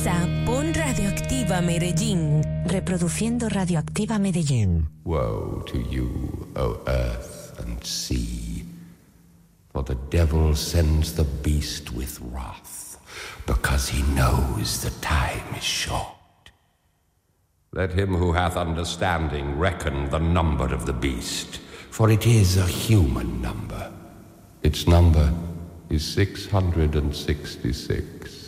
Alexa, pon Radioactiva Medellín. Reproduciendo Radioactiva Medellín. Woe to you, O earth and sea, for the devil sends the beast with wrath, because he knows the time is short. Let him who hath understanding reckon the number of the beast, for it is a human number. Its number is 666.